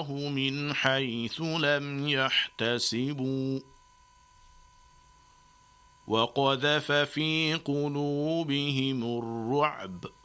ورزقناه من حيث لم يحتسبوا وقذف في قلوبهم الرعب